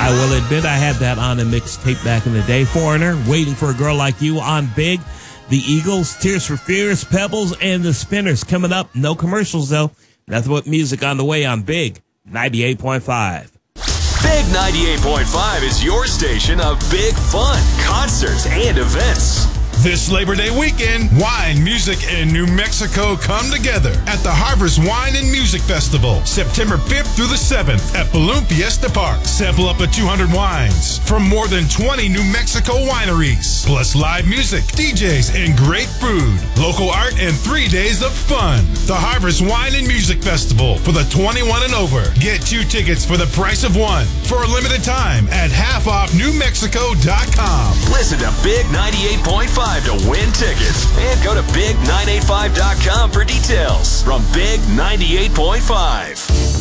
I will admit I had that on a mixtape back in the day. Foreigner, Waiting for a Girl Like You on Big. The Eagles, Tears for Fears, Pebbles, and the Spinners coming up. No commercials, though. Nothing but music on the way on Big 98.5. Big 98.5 is your station of big fun, concerts, and events. This Labor Day weekend, wine, music, and New Mexico come together at the Harvest Wine and Music Festival, September 5th through the 7th at Balloon Fiesta Park. Sample up to 200 wines from more than 20 New Mexico wineries, plus live music, DJs, and great food, local art, and 3 days of fun. The Harvest Wine and Music Festival for the 21 and over. Get 2 tickets for the price of 1 for a limited time at halfoffnewmexico.com. Listen to Big 98.5 to win tickets and go to big985.com for details from Big 98.5.